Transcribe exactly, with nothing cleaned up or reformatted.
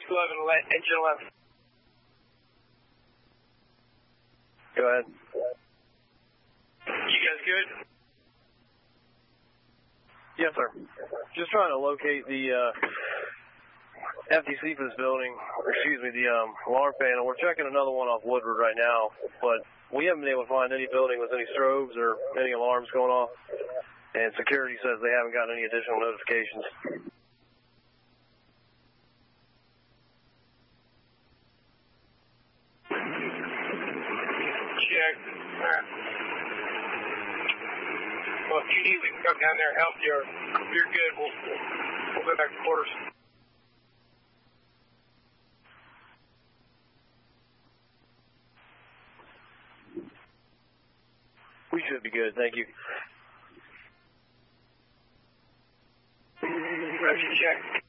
Rescue eleven, engine eleven. Go ahead. You guys good? Yes, sir. Just trying to locate the uh, F T C for this building, or excuse me, the um, alarm panel. We're checking another one off Woodward right now, but we haven't been able to find any building with any strobes or any alarms going off, and security says they haven't gotten any additional notifications. Check. All right. Well, if you need, we can come down there and help you, or if you're good, we'll, we'll go back to quarters. We should be good, thank you. Roger, check.